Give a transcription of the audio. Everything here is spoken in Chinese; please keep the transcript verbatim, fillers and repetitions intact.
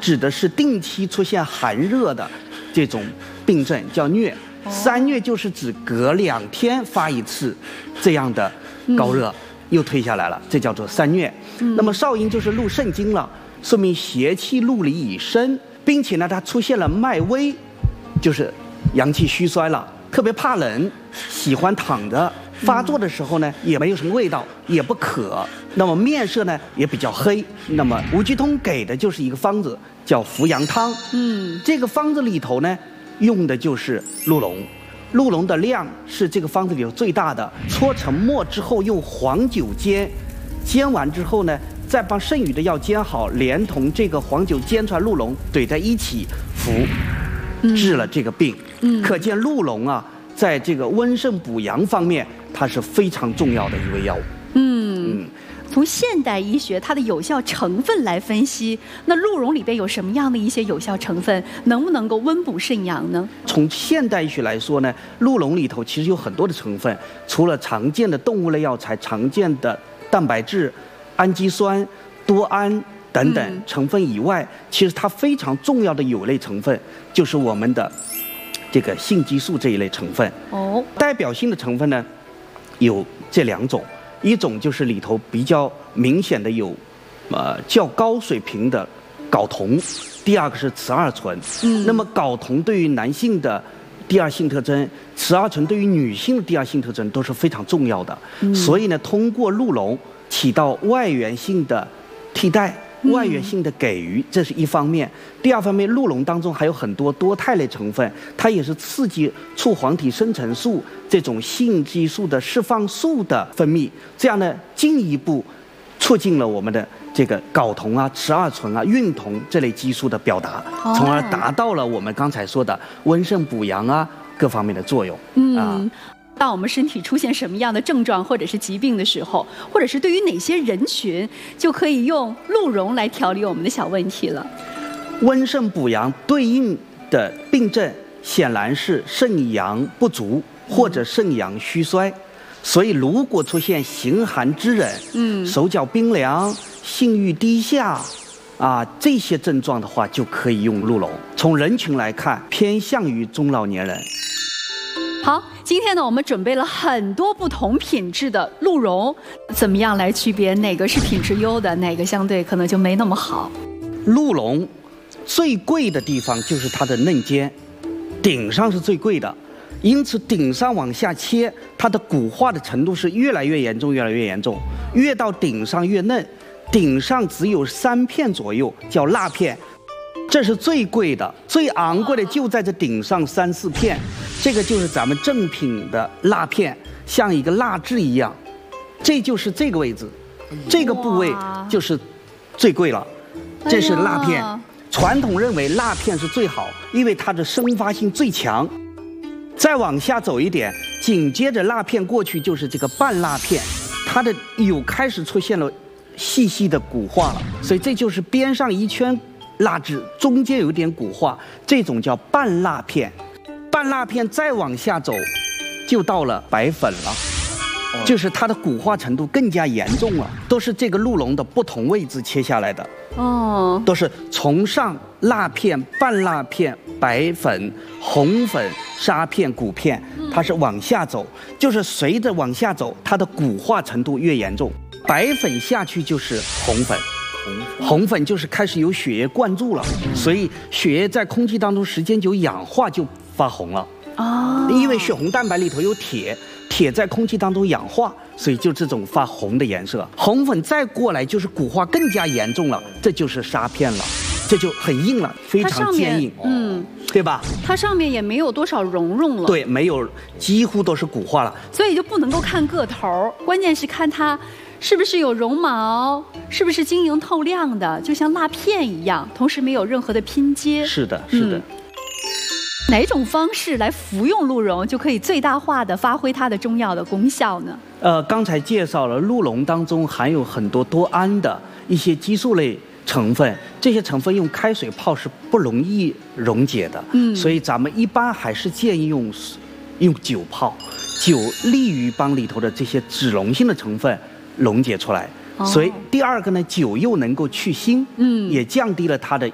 指的是定期出现寒热的这种病症，叫疟。三疟就是指隔两天发一次这样的高热，嗯、又退下来了，这叫做三疟。嗯、那么少阴就是入肾经了，说明邪气入里已深，并且呢，它出现了脉微，就是阳气虚衰了，特别怕冷，喜欢躺着。发作的时候呢，也没有什么味道，也不渴，那么面色呢也比较黑。那么吴鞠通给的就是一个方子，叫扶阳汤。嗯，这个方子里头呢，用的就是鹿茸。鹿茸的量是这个方子里头最大的。搓成末之后，用黄酒煎，煎完之后呢，再把剩余的药煎好，连同这个黄酒煎出来鹿茸怼在一起服，治了这个病。嗯，可见鹿茸啊，在这个温肾补阳方面，它是非常重要的一味药物。 嗯，嗯从现代医学它的有效成分来分析，那鹿茸里边有什么样的一些有效成分，能不能够温补肾阳呢？ 从现代医学来说呢，鹿茸里头其实有很多的成分，除了常见的动物类药材常见的蛋白质、氨基酸、多胺等等成分以外，嗯、其实它非常重要的有类成分就是我们的这个性激素这一类成分。哦，代表性的成分呢有这两种。一种就是里头比较明显的有，呃较高水平的睾酮，第二个是雌二醇。嗯，那么睾酮对于男性的第二性特征，雌二醇对于女性的第二性特征都是非常重要的。嗯，所以呢，通过鹿茸起到外源性的替代。外源性的给予，这是一方面。第二方面，鹿茸当中还有很多多肽类成分，它也是刺激促黄体生成素这种性激素的释放素的分泌，这样呢，进一步促进了我们的这个睾酮啊、雌二醇啊、孕酮这类激素的表达，从而达到了我们刚才说的温肾补阳啊各方面的作用。嗯啊。 当我们身体出现什么样的症状或者是疾病的时候，或者是对于哪些人群，就可以用鹿茸来调理我们的小问题了。 温肾补阳对应的病症显然是肾阳不足或者肾阳虚衰，嗯、所以如果出现形寒肢冷、嗯，手脚冰凉、性欲低下啊这些症状的话，就可以用鹿茸。从人群来看，偏向于中老年人。 好，今天呢，我们准备了很多不同品质的鹿茸，怎么样来区别哪个是品质优的，哪个相对可能就没那么好？ 鹿茸最贵的地方就是它的嫩尖，顶上是最贵的，因此顶上往下切，它的骨化的程度是越来越严重，越来越严重，越到顶上越嫩，顶上只有三片左右，叫蜡片。这是最贵的，最昂贵的就在这顶上三四片，这个就是咱们正品的蜡片，像一个蜡质一样，这就是这个位置，这个部位就是最贵了，这是蜡片。传统认为蜡片是最好，因为它的生发性最强。再往下走一点，紧接着蜡片过去就是这个半蜡片，它的有开始出现了细细的骨化了，所以这就是边上一圈蜡质，中间有点骨化，这种叫半蜡片。半蜡片再往下走，就到了白粉了，就是它的骨化程度更加严重了，都是这个鹿茸的不同位置切下来的。哦，都是从上蜡片、半蜡片、白粉、红粉、沙片、骨片，它是往下走，就是随着往下走，它的骨化程度越严重。白粉下去就是红粉。红粉就是开始有血液灌注了，所以血液在空气当中时间久氧化就发红了。哦，因为血红蛋白里头有铁，铁在空气当中氧化，所以就这种发红的颜色。红粉再过来就是骨化更加严重了，这就是沙片了，这就很硬了，非常坚硬。嗯，对吧？ 它上面也没有多少绒绒了。 对，没有，几乎都是骨化了。 所以就不能够看个头，关键是看它是不是有绒毛，是不是晶莹透亮的，就像蜡片一样，同时没有任何的拼接。 是的，是的。嗯， 哪种方式来服用鹿茸就可以最大化的发挥它的中药的功效呢？ 呃，刚才介绍了鹿茸当中含有很多多胺的一些激素类成分，这些成分用开水泡是不容易溶解的。嗯，所以咱们一般还是建议用用酒泡，酒利于帮里头的这些脂溶性的成分溶解出来。所以第二个呢，酒又能够去腥，嗯，也降低了它的